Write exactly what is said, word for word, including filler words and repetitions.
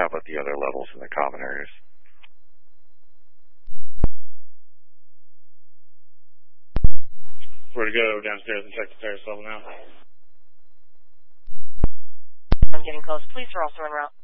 how about the other levels in the common areas? We're to go downstairs and check the terrace level now. I'm getting close. Police are also en route.